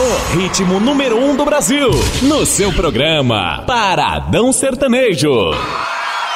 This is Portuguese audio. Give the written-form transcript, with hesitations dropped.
O ritmo número 1 do Brasil, no seu programa Paradão Sertanejo.